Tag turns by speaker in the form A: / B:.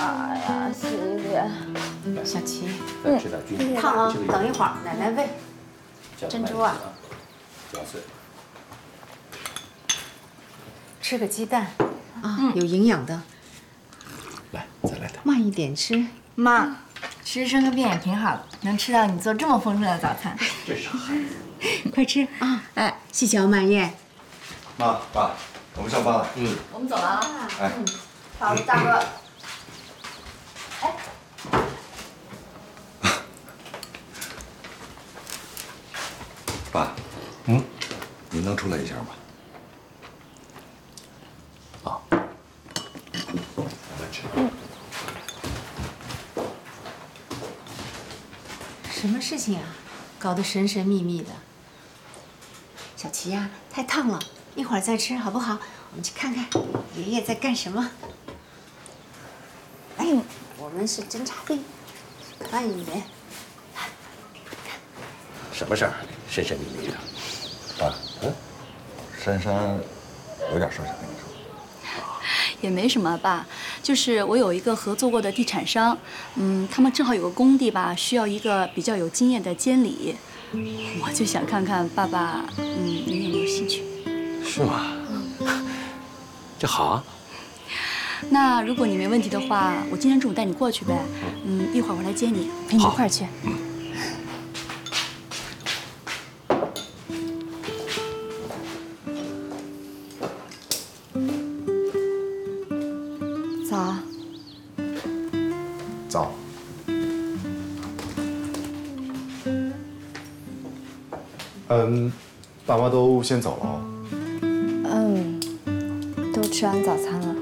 A: 妈呀，洗脸。
B: 小琪，
C: 吃点菌
B: 烫啊，等一会儿，奶奶喂。珍珠啊，
C: 搅碎。
B: 吃个鸡蛋啊，有营养的。
C: 来，再来点。
B: 慢一点吃。
A: 妈，其实生个病也挺好的，能吃到你做这么丰盛的早餐。
C: 这傻孩子。
B: 快吃啊！哎，细嚼慢咽。
D: 妈爸，我们上班了。
A: 我们走了啊。
D: 哎，
A: 好，大哥。哎。
D: 爸，你能出来一下吗？
C: 啊，来吃。
B: 什么事情啊？搞得神神秘秘的。小琪呀，太烫了，一会儿再吃好不好？我们去看看爷爷在干什么。来，我们是侦察队，慢一点。
C: 什么事儿？神神秘秘的。
D: 爸，珊珊有点事想跟你说。
E: 也没什么吧，就是我有一个合作过的地产商，他们正好有个工地吧，需要一个比较有经验的监理，我就想看看爸爸，你有没有兴趣？
C: 是吗？这好啊。
E: 那如果你没问题的话，我今天中午带你过去呗。一会儿我来接你，陪你一块儿去。早啊。
D: 早。
F: 爸妈都先走了哦。
A: 都吃完早餐了。